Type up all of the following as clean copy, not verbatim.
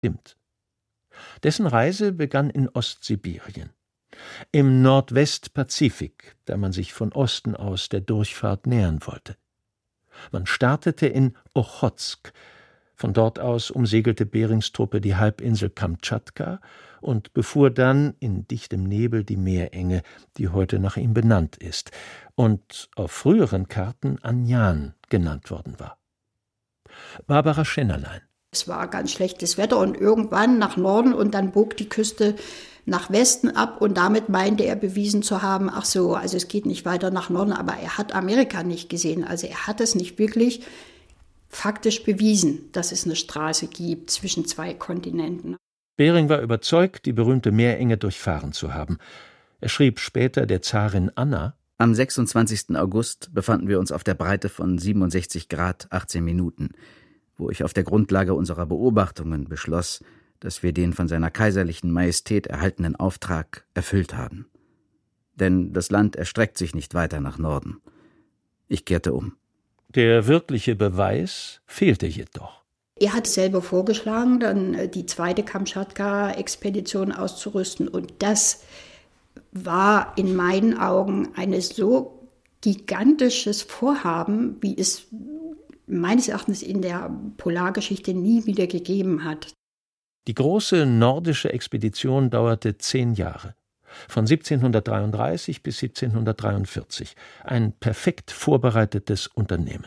stimmt. Dessen Reise begann in Ostsibirien, im Nordwestpazifik, da man sich von Osten aus der Durchfahrt nähern wollte. Man startete in Ochotsk. Von dort aus umsegelte Berings Truppe die Halbinsel Kamtschatka und befuhr dann in dichtem Nebel die Meerenge, die heute nach ihm benannt ist und auf früheren Karten Anjan genannt worden war. Barbara Schennerlein. Es war ganz schlechtes Wetter und irgendwann nach Norden und dann bog die Küste nach Westen ab und damit meinte er bewiesen zu haben, ach so, also es geht nicht weiter nach Norden, aber er hat Amerika nicht gesehen, also er hat es nicht wirklich faktisch bewiesen, dass es eine Straße gibt zwischen zwei Kontinenten. Bering war überzeugt, die berühmte Meerenge durchfahren zu haben. Er schrieb später der Zarin Anna: Am 26. August befanden wir uns auf der Breite von 67 Grad 18 Minuten, wo ich auf der Grundlage unserer Beobachtungen beschloss, dass wir den von seiner kaiserlichen Majestät erhaltenen Auftrag erfüllt haben. Denn das Land erstreckt sich nicht weiter nach Norden. Ich kehrte um. Der wirkliche Beweis fehlte jedoch. Er hat selber vorgeschlagen, dann die zweite Kamtschatka-Expedition auszurüsten. Und das war in meinen Augen ein so gigantisches Vorhaben, wie es meines Erachtens in der Polargeschichte nie wieder gegeben hat. Die große nordische Expedition dauerte 10 Jahre. Von 1733 bis 1743, ein perfekt vorbereitetes Unternehmen.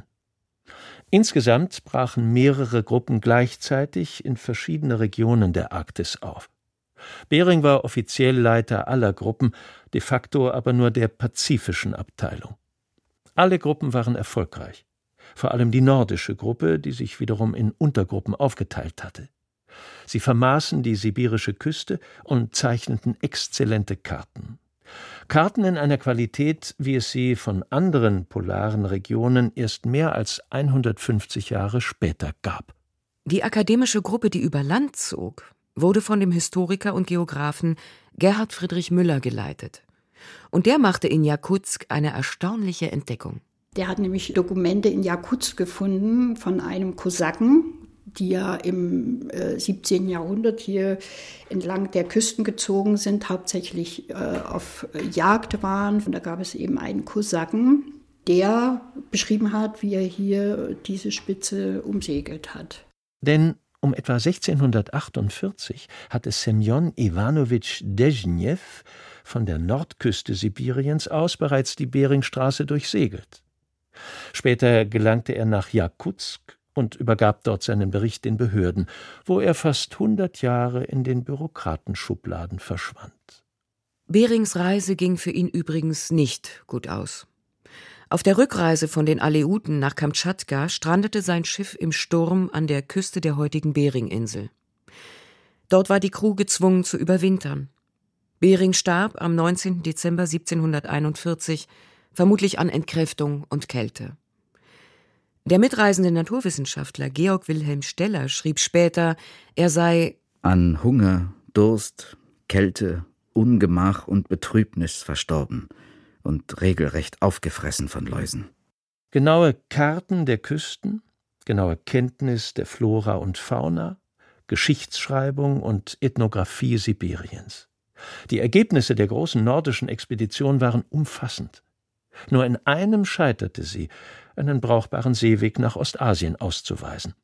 Insgesamt brachen mehrere Gruppen gleichzeitig in verschiedene Regionen der Arktis auf. Bering war offiziell Leiter aller Gruppen, de facto aber nur der pazifischen Abteilung. Alle Gruppen waren erfolgreich, vor allem die nordische Gruppe, die sich wiederum in Untergruppen aufgeteilt hatte. Sie vermaßen die sibirische Küste und zeichneten exzellente Karten. Karten in einer Qualität, wie es sie von anderen polaren Regionen erst mehr als 150 Jahre später gab. Die akademische Gruppe, die über Land zog, wurde von dem Historiker und Geographen Gerhard Friedrich Müller geleitet. Und der machte in Jakutsk eine erstaunliche Entdeckung. Der hat nämlich Dokumente in Jakutsk gefunden von einem Kosaken, die ja im 17. Jahrhundert hier entlang der Küsten gezogen sind, hauptsächlich auf Jagd waren. Und da gab es eben einen Kosaken, der beschrieben hat, wie er hier diese Spitze umsegelt hat. Denn um etwa 1648 hatte Semjon Iwanowitsch Dezhnew von der Nordküste Sibiriens aus bereits die Beringstraße durchsegelt. Später gelangte er nach Jakutsk und übergab dort seinen Bericht den Behörden, wo er fast 100 Jahre in den Bürokratenschubladen verschwand. Berings Reise ging für ihn übrigens nicht gut aus. Auf der Rückreise von den Aleuten nach Kamtschatka strandete sein Schiff im Sturm an der Küste der heutigen Bering-Insel. Dort war die Crew gezwungen zu überwintern. Bering starb am 19. Dezember 1741, vermutlich an Entkräftung und Kälte. Der mitreisende Naturwissenschaftler Georg Wilhelm Steller schrieb später, er sei an Hunger, Durst, Kälte, Ungemach und Betrübnis verstorben und regelrecht aufgefressen von Läusen. Genaue Karten der Küsten, genaue Kenntnis der Flora und Fauna, Geschichtsschreibung und Ethnographie Sibiriens. Die Ergebnisse der großen nordischen Expedition waren umfassend. Nur in einem scheiterte sie, einen brauchbaren Seeweg nach Ostasien auszuweisen.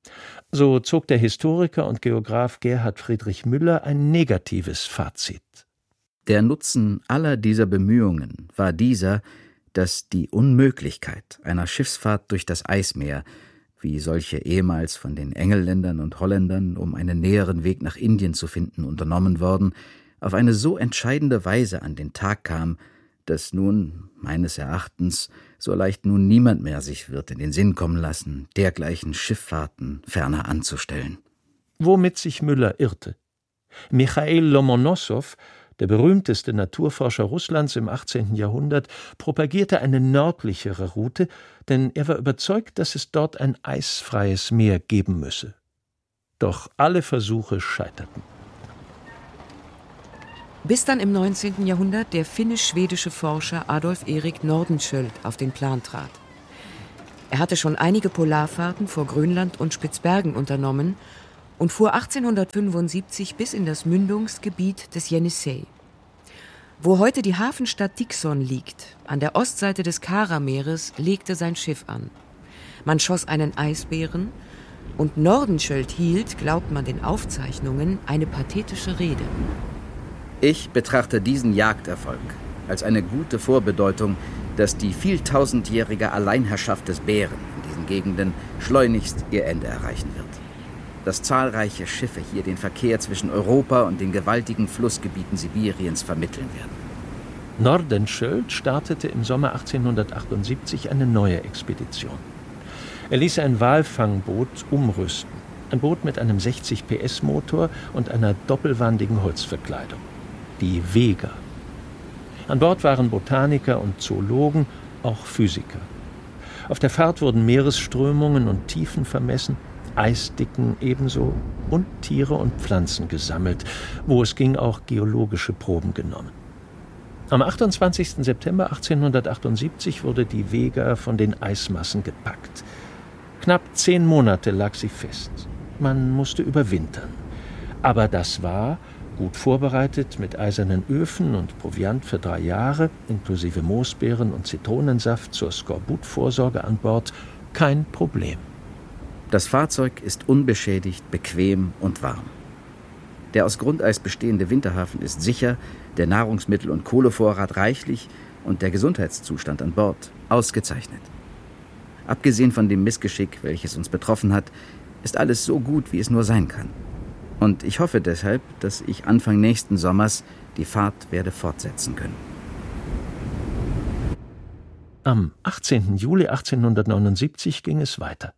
So zog der Historiker und Geograph Gerhard Friedrich Müller ein negatives Fazit. Der Nutzen aller dieser Bemühungen war dieser, dass die Unmöglichkeit einer Schiffsfahrt durch das Eismeer, wie solche ehemals von den Engelländern und Holländern, um einen näheren Weg nach Indien zu finden, unternommen worden, auf eine so entscheidende Weise an den Tag kam, dass nun, meines Erachtens, so leicht nun niemand mehr sich wird in den Sinn kommen lassen, dergleichen Schifffahrten ferner anzustellen. Womit sich Müller irrte. Michail Lomonossow, der berühmteste Naturforscher Russlands im 18. Jahrhundert, propagierte eine nördlichere Route, denn er war überzeugt, dass es dort ein eisfreies Meer geben müsse. Doch alle Versuche scheiterten. Bis dann im 19. Jahrhundert der finnisch-schwedische Forscher Adolf Erik Nordenskiöld auf den Plan trat. Er hatte schon einige Polarfahrten vor Grönland und Spitzbergen unternommen und fuhr 1875 bis in das Mündungsgebiet des Jenisei. Wo heute die Hafenstadt Tixon liegt, an der Ostseite des Kara-Meeres, legte sein Schiff an. Man schoss einen Eisbären und Nordenskjöld hielt, glaubt man den Aufzeichnungen, eine pathetische Rede. Ich betrachte diesen Jagderfolg als eine gute Vorbedeutung, dass die vieltausendjährige Alleinherrschaft des Bären in diesen Gegenden schleunigst ihr Ende erreichen wird. Dass zahlreiche Schiffe hier den Verkehr zwischen Europa und den gewaltigen Flussgebieten Sibiriens vermitteln werden. Nordenskjöld startete im Sommer 1878 eine neue Expedition. Er ließ ein Walfangboot umrüsten, ein Boot mit einem 60 PS-Motor und einer doppelwandigen Holzverkleidung, die Vega. An Bord waren Botaniker und Zoologen, auch Physiker. Auf der Fahrt wurden Meeresströmungen und Tiefen vermessen, Eisdicken ebenso und Tiere und Pflanzen gesammelt, wo es ging, auch geologische Proben genommen. Am 28. September 1878 wurde die Vega von den Eismassen gepackt. Knapp 10 Monate lag sie fest. Man musste überwintern. Aber das war, gut vorbereitet mit eisernen Öfen und Proviant für 3 Jahre, inklusive Moosbeeren und Zitronensaft zur Skorbutvorsorge an Bord, kein Problem. Das Fahrzeug ist unbeschädigt, bequem und warm. Der aus Grundeis bestehende Winterhafen ist sicher, der Nahrungsmittel- und Kohlevorrat reichlich und der Gesundheitszustand an Bord ausgezeichnet. Abgesehen von dem Missgeschick, welches uns betroffen hat, ist alles so gut, wie es nur sein kann. Und ich hoffe deshalb, dass ich Anfang nächsten Sommers die Fahrt werde fortsetzen können. Am 18. Juli 1879 ging es weiter.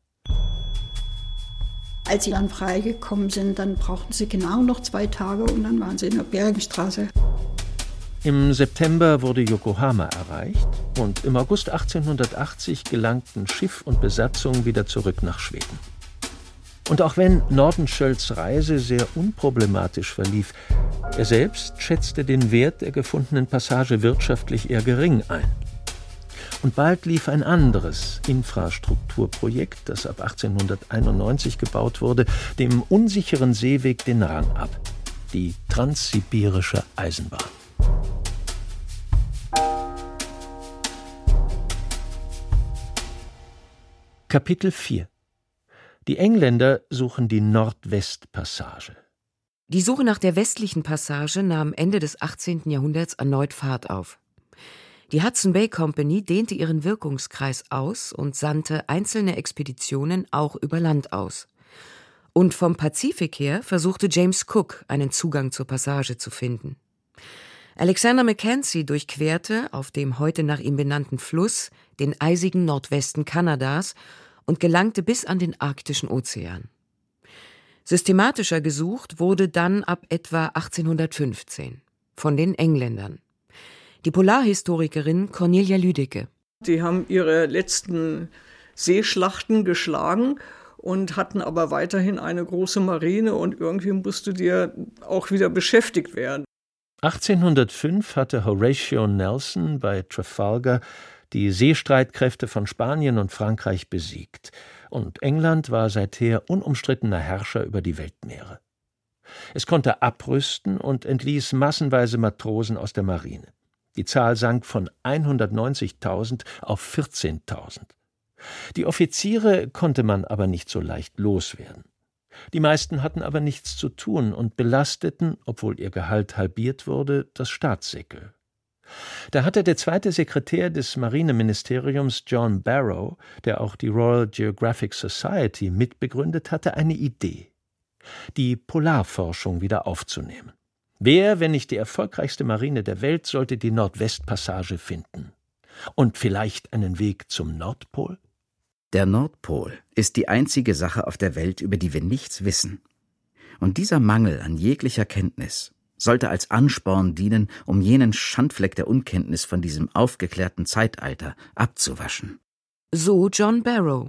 Als sie dann freigekommen sind, dann brauchten sie genau noch 2 Tage und dann waren sie in der Beringstraße. Im September wurde Yokohama erreicht und im August 1880 gelangten Schiff und Besatzung wieder zurück nach Schweden. Und auch wenn Nordenskjölds Reise sehr unproblematisch verlief, er selbst schätzte den Wert der gefundenen Passage wirtschaftlich eher gering ein. Und bald lief ein anderes Infrastrukturprojekt, das ab 1891 gebaut wurde, dem unsicheren Seeweg den Rang ab: die Transsibirische Eisenbahn. Kapitel 4: Die Engländer suchen die Nordwestpassage. Die Suche nach der westlichen Passage nahm Ende des 18. Jahrhunderts erneut Fahrt auf. Die Hudson Bay Company dehnte ihren Wirkungskreis aus und sandte einzelne Expeditionen auch über Land aus. Und vom Pazifik her versuchte James Cook, einen Zugang zur Passage zu finden. Alexander Mackenzie durchquerte auf dem heute nach ihm benannten Fluss den eisigen Nordwesten Kanadas und gelangte bis an den Arktischen Ozean. Systematischer gesucht wurde dann ab etwa 1815 von den Engländern. Die Polarhistorikerin Cornelia Lüdecke. Die haben ihre letzten Seeschlachten geschlagen und hatten aber weiterhin eine große Marine und irgendwie musste die ja auch wieder beschäftigt werden. 1805 hatte Horatio Nelson bei Trafalgar die Seestreitkräfte von Spanien und Frankreich besiegt, und England war seither unumstrittener Herrscher über die Weltmeere. Es konnte abrüsten und entließ massenweise Matrosen aus der Marine. Die Zahl sank von 190.000 auf 14.000. Die Offiziere konnte man aber nicht so leicht loswerden. Die meisten hatten aber nichts zu tun und belasteten, obwohl ihr Gehalt halbiert wurde, das Staatssäckel. Da hatte der zweite Sekretär des Marineministeriums, John Barrow, der auch die Royal Geographic Society mitbegründet hatte, eine Idee: die Polarforschung wieder aufzunehmen. Wer, wenn nicht die erfolgreichste Marine der Welt, sollte die Nordwestpassage finden? Und vielleicht einen Weg zum Nordpol? Der Nordpol ist die einzige Sache auf der Welt, über die wir nichts wissen. Und dieser Mangel an jeglicher Kenntnis sollte als Ansporn dienen, um jenen Schandfleck der Unkenntnis von diesem aufgeklärten Zeitalter abzuwaschen. So John Barrow.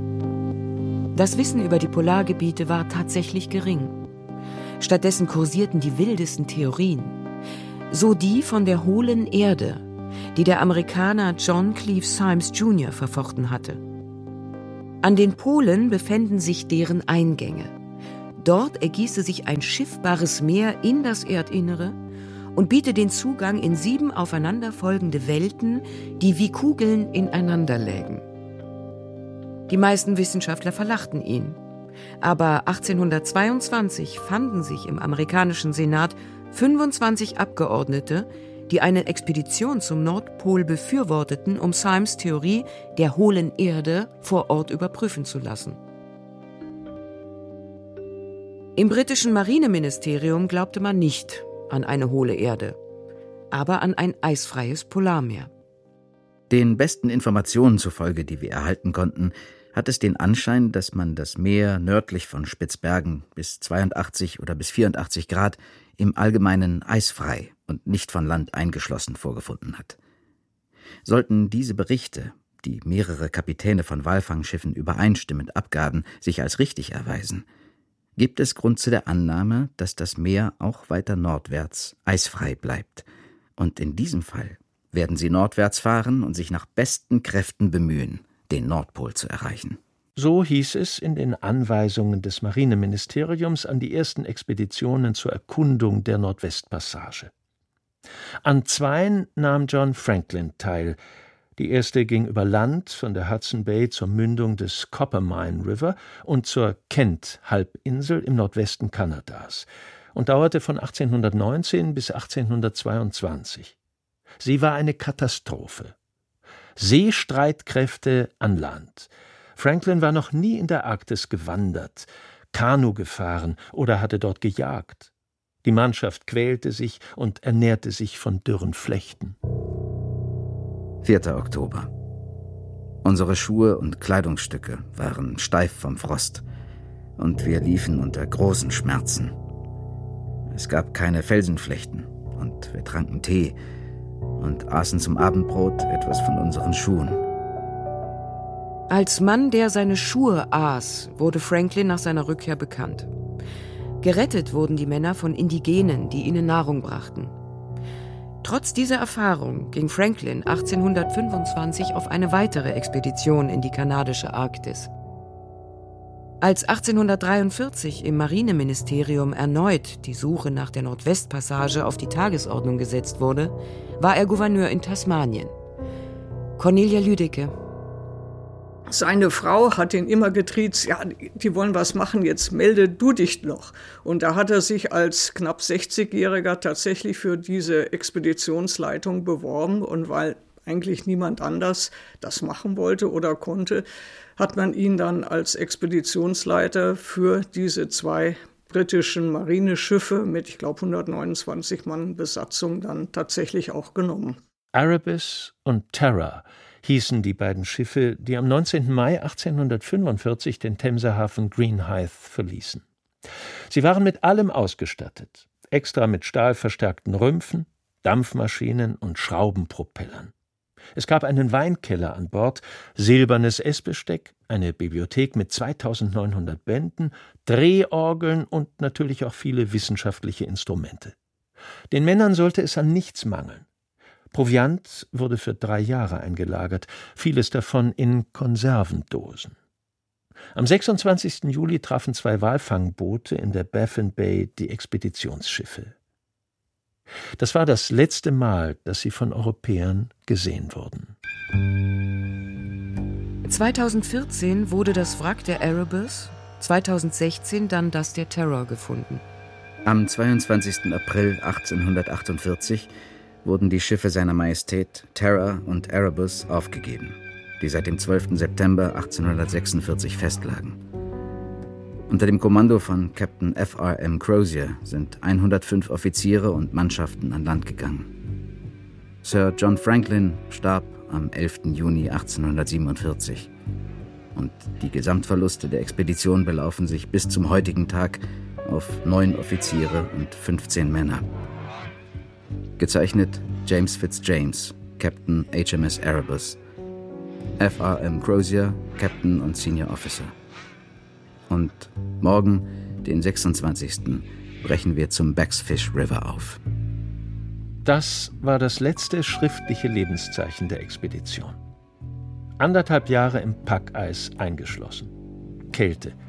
Das Wissen über die Polargebiete war tatsächlich gering. Stattdessen kursierten die wildesten Theorien. So die von der hohlen Erde, die der Amerikaner John Cleave Symes Jr. verfochten hatte. An den Polen befänden sich deren Eingänge. Dort ergieße sich ein schiffbares Meer in das Erdinnere und biete den Zugang in 7 aufeinanderfolgende Welten, die wie Kugeln ineinander lägen. Die meisten Wissenschaftler verlachten ihn. Aber 1822 fanden sich im amerikanischen Senat 25 Abgeordnete, die eine Expedition zum Nordpol befürworteten, um Symes Theorie der hohlen Erde vor Ort überprüfen zu lassen. Im britischen Marineministerium glaubte man nicht an eine hohle Erde, aber an ein eisfreies Polarmeer. Den besten Informationen zufolge, die wir erhalten konnten, hat es den Anschein, dass man das Meer nördlich von Spitzbergen bis 82 oder bis 84 Grad im Allgemeinen eisfrei und nicht von Land eingeschlossen vorgefunden hat. Sollten diese Berichte, die mehrere Kapitäne von Walfangschiffen übereinstimmend abgaben, sich als richtig erweisen, gibt es Grund zu der Annahme, dass das Meer auch weiter nordwärts eisfrei bleibt. Und in diesem Fall werden sie nordwärts fahren und sich nach besten Kräften bemühen, den Nordpol zu erreichen. So hieß es in den Anweisungen des Marineministeriums an die ersten Expeditionen zur Erkundung der Nordwestpassage. An 2 nahm John Franklin teil. Die erste ging über Land von der Hudson Bay zur Mündung des Coppermine River und zur Kent-Halbinsel im Nordwesten Kanadas und dauerte von 1819 bis 1822. Sie war eine Katastrophe. Seestreitkräfte an Land. Franklin war noch nie in der Arktis gewandert, Kanu gefahren oder hatte dort gejagt. Die Mannschaft quälte sich und ernährte sich von dürren Flechten. 4. Oktober. Unsere Schuhe und Kleidungsstücke waren steif vom Frost und wir liefen unter großen Schmerzen. Es gab keine Felsenflechten und wir tranken Tee und aßen zum Abendbrot etwas von unseren Schuhen. Als Mann, der seine Schuhe aß, wurde Franklin nach seiner Rückkehr bekannt. Gerettet wurden die Männer von Indigenen, die ihnen Nahrung brachten. Trotz dieser Erfahrung ging Franklin 1825 auf eine weitere Expedition in die kanadische Arktis. Als 1843 im Marineministerium erneut die Suche nach der Nordwestpassage auf die Tagesordnung gesetzt wurde, war er Gouverneur in Tasmanien. Cornelia Lüdecke. Seine Frau hat ihn immer getriezt, ja, die wollen was machen, jetzt melde du dich noch. Und da hat er sich als knapp 60-Jähriger tatsächlich für diese Expeditionsleitung beworben. Und weil eigentlich niemand anders das machen wollte oder konnte, hat man ihn dann als Expeditionsleiter für diese 2 britischen Marineschiffe mit, ich glaube, 129 Mann Besatzung dann tatsächlich auch genommen. Erebus und Terror hießen die beiden Schiffe, die am 19. Mai 1845 den Themsehafen Greenhithe verließen. Sie waren mit allem ausgestattet, extra mit stahlverstärkten Rümpfen, Dampfmaschinen und Schraubenpropellern. Es gab einen Weinkeller an Bord, silbernes Essbesteck, eine Bibliothek mit 2900 Bänden, Drehorgeln und natürlich auch viele wissenschaftliche Instrumente. Den Männern sollte es an nichts mangeln. Proviant wurde für 3 Jahre eingelagert, vieles davon in Konservendosen. Am 26. Juli trafen 2 Walfangboote in der Baffin Bay die Expeditionsschiffe. Das war das letzte Mal, dass sie von Europäern gesehen wurden. 2014 wurde das Wrack der Erebus, 2016 dann das der Terror gefunden. Am 22. April 1848 wurden die Schiffe seiner Majestät Terror und Erebus aufgegeben, die seit dem 12. September 1846 festlagen. Unter dem Kommando von Captain F.R.M. Crozier sind 105 Offiziere und Mannschaften an Land gegangen. Sir John Franklin starb am 11. Juni 1847 und die Gesamtverluste der Expedition belaufen sich bis zum heutigen Tag auf 9 Offiziere und 15 Männer. Gezeichnet James Fitzjames, Captain HMS Erebus. F.R.M. Crozier, Captain und Senior Officer. Und morgen, den 26., brechen wir zum Backsfish River auf. Das war das letzte schriftliche Lebenszeichen der Expedition. 1,5 Jahre im Packeis eingeschlossen. Kälte,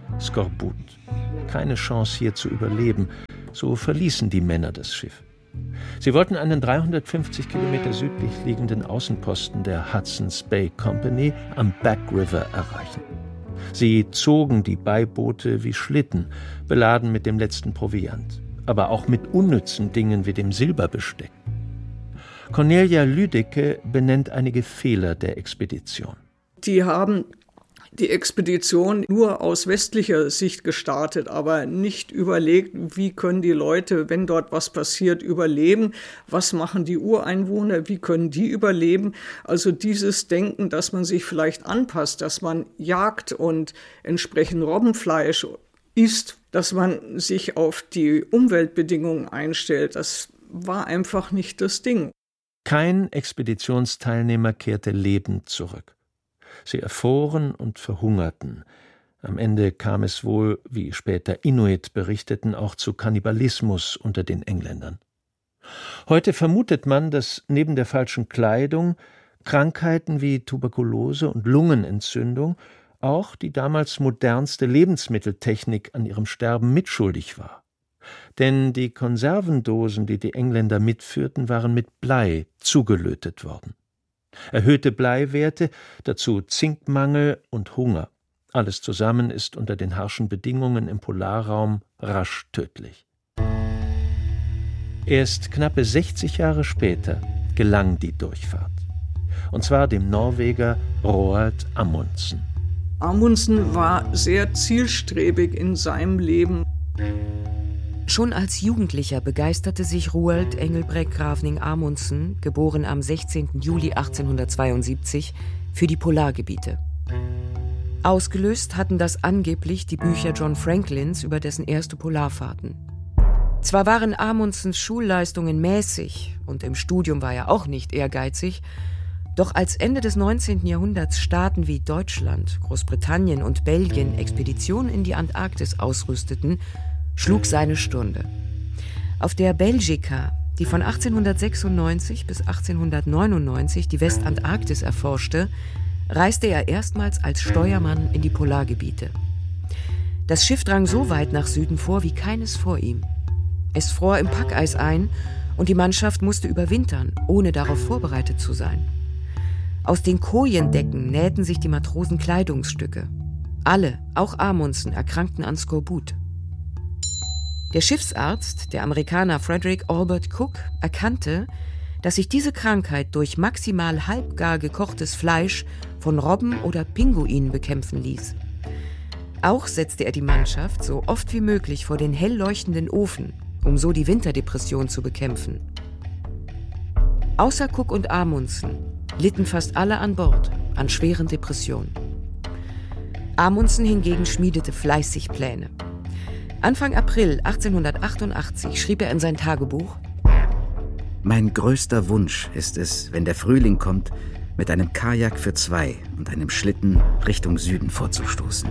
Skorbut. Keine Chance hier zu überleben, so verließen die Männer das Schiff. Sie wollten einen 350 Kilometer südlich liegenden Außenposten der Hudson's Bay Company am Back River erreichen. Sie zogen die Beiboote wie Schlitten, beladen mit dem letzten Proviant, aber auch mit unnützen Dingen wie dem Silberbesteck. Cornelia Lüdecke benennt einige Fehler der Expedition. Die haben die Expedition nur aus westlicher Sicht gestartet, aber nicht überlegt, wie können die Leute, wenn dort was passiert, überleben, was machen die Ureinwohner, wie können die überleben. Also dieses Denken, dass man sich vielleicht anpasst, dass man jagt und entsprechend Robbenfleisch isst, dass man sich auf die Umweltbedingungen einstellt, das war einfach nicht das Ding. Kein Expeditionsteilnehmer kehrte lebend zurück. Sie erfroren und verhungerten. Am Ende kam es wohl, wie später Inuit berichteten, auch zu Kannibalismus unter den Engländern. Heute vermutet man, dass neben der falschen Kleidung Krankheiten wie Tuberkulose und Lungenentzündung auch die damals modernste Lebensmitteltechnik an ihrem Sterben mitschuldig war. Denn die Konservendosen, die die Engländer mitführten, waren mit Blei zugelötet worden. Erhöhte Bleiwerte, dazu Zinkmangel und Hunger. Alles zusammen ist unter den harschen Bedingungen im Polarraum rasch tödlich. Erst knappe 60 Jahre später gelang die Durchfahrt. Und zwar dem Norweger Roald Amundsen. Amundsen war sehr zielstrebig in seinem Leben. Schon als Jugendlicher begeisterte sich Roald Engelbrekt Gravning Amundsen, geboren am 16. Juli 1872, für die Polargebiete. Ausgelöst hatten das angeblich die Bücher John Franklins über dessen erste Polarfahrten. Zwar waren Amundsens Schulleistungen mäßig und im Studium war er auch nicht ehrgeizig, doch als Ende des 19. Jahrhunderts Staaten wie Deutschland, Großbritannien und Belgien Expeditionen in die Antarktis ausrüsteten, schlug seine Stunde. Auf der Belgica, die von 1896 bis 1899 die Westantarktis erforschte, reiste er erstmals als Steuermann in die Polargebiete. Das Schiff drang so weit nach Süden vor wie keines vor ihm. Es fror im Packeis ein und die Mannschaft musste überwintern, ohne darauf vorbereitet zu sein. Aus den Kojendecken nähten sich die Matrosen Kleidungsstücke. Alle, auch Amundsen, erkrankten an Skorbut. Der Schiffsarzt, der Amerikaner Frederick Albert Cook, erkannte, dass sich diese Krankheit durch maximal halbgar gekochtes Fleisch von Robben oder Pinguinen bekämpfen ließ. Auch setzte er die Mannschaft so oft wie möglich vor den hell leuchtenden Ofen, um so die Winterdepression zu bekämpfen. Außer Cook und Amundsen litten fast alle an Bord an schweren Depressionen. Amundsen hingegen schmiedete fleißig Pläne. Anfang April 1888 schrieb er in sein Tagebuch: Mein größter Wunsch ist es, wenn der Frühling kommt, mit einem Kajak für 2 und einem Schlitten Richtung Süden vorzustoßen.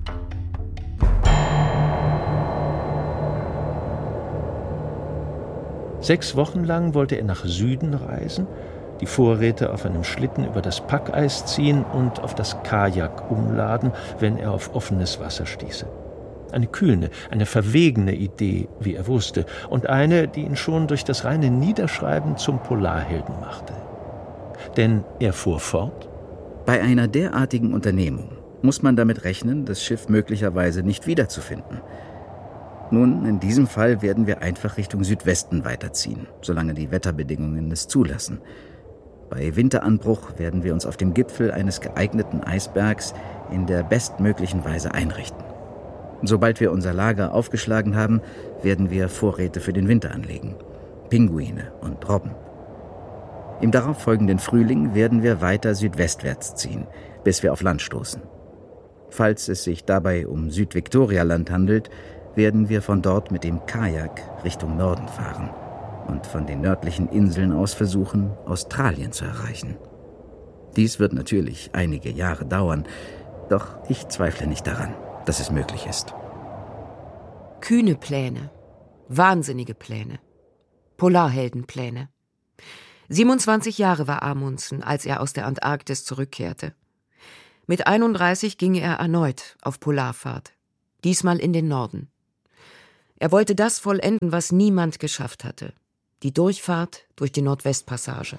Sechs Wochen lang wollte er nach Süden reisen, die Vorräte auf einem Schlitten über das Packeis ziehen und auf das Kajak umladen, wenn er auf offenes Wasser stieße. Eine kühne, eine verwegene Idee, wie er wusste, und eine, die ihn schon durch das reine Niederschreiben zum Polarhelden machte. Denn er fuhr fort: Bei einer derartigen Unternehmung muss man damit rechnen, das Schiff möglicherweise nicht wiederzufinden. Nun, in diesem Fall werden wir einfach Richtung Südwesten weiterziehen, solange die Wetterbedingungen es zulassen. Bei Winteranbruch werden wir uns auf dem Gipfel eines geeigneten Eisbergs in der bestmöglichen Weise einrichten. Sobald wir unser Lager aufgeschlagen haben, werden wir Vorräte für den Winter anlegen. Pinguine und Robben. Im darauffolgenden Frühling werden wir weiter südwestwärts ziehen, bis wir auf Land stoßen. Falls es sich dabei um Südviktorialand handelt, werden wir von dort mit dem Kajak Richtung Norden fahren und von den nördlichen Inseln aus versuchen, Australien zu erreichen. Dies wird natürlich einige Jahre dauern, doch ich zweifle nicht daran, dass es möglich ist. Kühne Pläne, wahnsinnige Pläne, Polarheldenpläne. 27 Jahre war Amundsen, als er aus der Antarktis zurückkehrte. Mit 31 ging er erneut auf Polarfahrt. diesmal in den Norden. Er wollte das vollenden, was niemand geschafft hatte: die Durchfahrt durch die Nordwestpassage.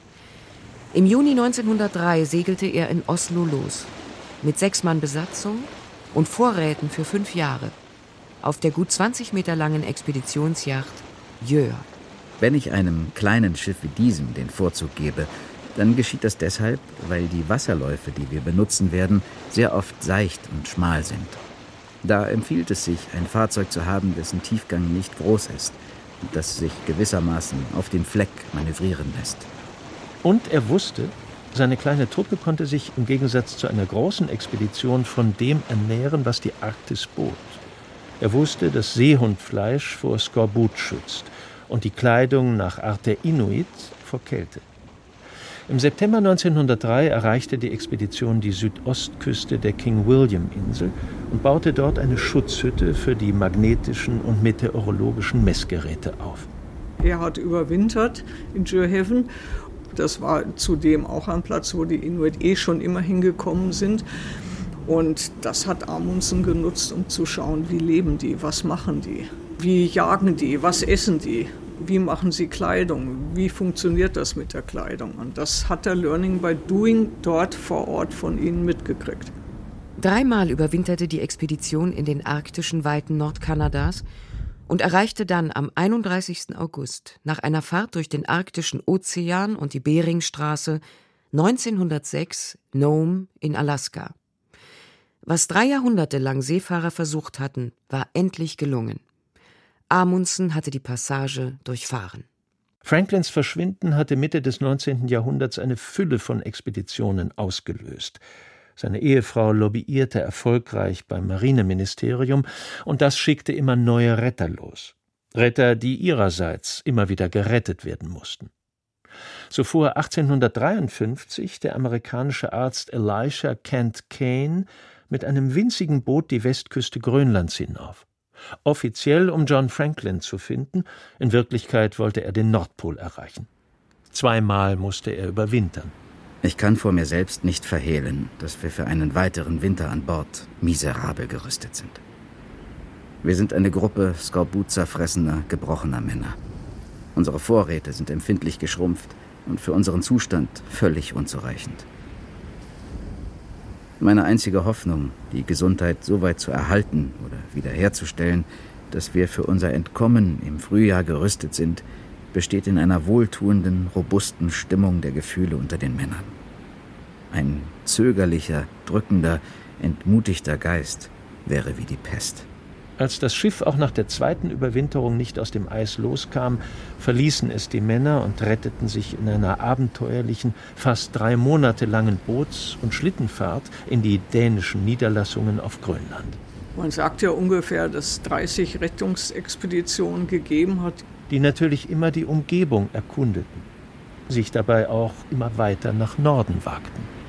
Im Juni 1903 segelte er in Oslo los, mit 6 Mann Besatzung und Vorräten für 5 Jahre, auf der gut 20 Meter langen Expeditionsjacht Gjør. Wenn ich einem kleinen Schiff wie diesem den Vorzug gebe, dann geschieht das deshalb, weil die Wasserläufe, die wir benutzen werden, sehr oft seicht und schmal sind. Da empfiehlt es sich, ein Fahrzeug zu haben, dessen Tiefgang nicht groß ist und das sich gewissermaßen auf den Fleck manövrieren lässt. Und er wusste, seine kleine Truppe konnte sich im Gegensatz zu einer großen Expedition von dem ernähren, was die Arktis bot. Er wusste, dass Seehundfleisch vor Skorbut schützt und die Kleidung nach Art der Inuit vor Kälte. Im September 1903 erreichte die Expedition die Südostküste der King William-Insel und baute dort eine Schutzhütte für die magnetischen und meteorologischen Messgeräte auf. Er hat überwintert in Gjørhavn. Das war zudem auch ein Platz, wo die Inuit schon immer hingekommen sind. Und das hat Amundsen genutzt, um zu schauen, wie leben die, was machen die, wie jagen die, was essen die, wie machen sie Kleidung, wie funktioniert das mit der Kleidung. Und das hat er Learning by Doing dort vor Ort von ihnen mitgekriegt. 3-mal überwinterte die Expedition in den arktischen Weiten Nordkanadas und erreichte dann am 31. August nach einer Fahrt durch den arktischen Ozean und die Beringstraße 1906 Nome in Alaska. Was 3 Jahrhunderte lang Seefahrer versucht hatten, war endlich gelungen. Amundsen hatte die Passage durchfahren. Franklins Verschwinden hatte Mitte des 19. Jahrhunderts eine Fülle von Expeditionen ausgelöst. Seine Ehefrau lobbyierte erfolgreich beim Marineministerium und das schickte immer neue Retter los. Retter, die ihrerseits immer wieder gerettet werden mussten. So fuhr 1853 der amerikanische Arzt Elisha Kent Kane mit einem winzigen Boot die Westküste Grönlands hinauf. Offiziell, um John Franklin zu finden, in Wirklichkeit wollte er den Nordpol erreichen. 2-mal musste er überwintern. Ich kann vor mir selbst nicht verhehlen, dass wir für einen weiteren Winter an Bord miserabel gerüstet sind. Wir sind eine Gruppe Skorbut-zerfressener, gebrochener Männer. Unsere Vorräte sind empfindlich geschrumpft und für unseren Zustand völlig unzureichend. Meine einzige Hoffnung, die Gesundheit so weit zu erhalten oder wiederherzustellen, dass wir für unser Entkommen im Frühjahr gerüstet sind, besteht in einer wohltuenden, robusten Stimmung der Gefühle unter den Männern. Ein zögerlicher, drückender, entmutigter Geist wäre wie die Pest. Als das Schiff auch nach der 2. Überwinterung nicht aus dem Eis loskam, verließen es die Männer und retteten sich in einer abenteuerlichen, fast 3 Monate langen Boots- und Schlittenfahrt in die dänischen Niederlassungen auf Grönland. Man sagt ja ungefähr, dass es 30 Rettungsexpeditionen gegeben hat, die natürlich immer die Umgebung erkundeten, sich dabei auch immer weiter nach Norden wagten.